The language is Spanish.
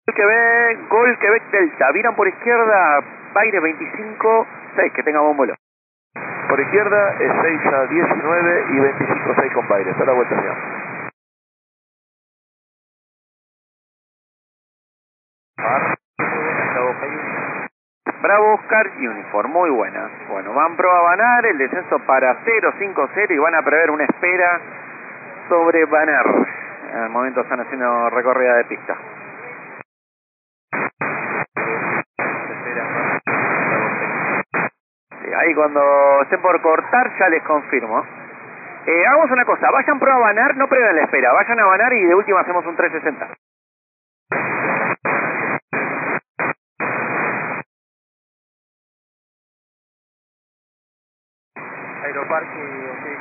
Quebec Delta, viran por izquierda, Baire 25, 6, que tenga buen vuelo. Por izquierda es 6 a 19 y 25-6 con Baire. Está la vuelta ya. Bravo Oscar Uniform, muy buena. Bueno, van pro a Banar, el descenso para 050 y van a prever una espera sobre Banar. En el momento están haciendo recorrida de pista. Sí, ahí cuando estén por cortar ya les confirmo. Hagamos una cosa, vayan pro a Banar, no preven la espera, vayan a Banar y de última hacemos un 360. Aeroparque, ok.